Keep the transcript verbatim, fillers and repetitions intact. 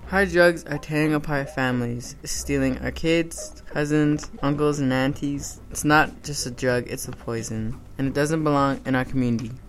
Hard drugs are tearing apart families, stealing our kids, cousins, uncles, and aunties. It's not just a drug, it's a poison, and it doesn't belong in our community.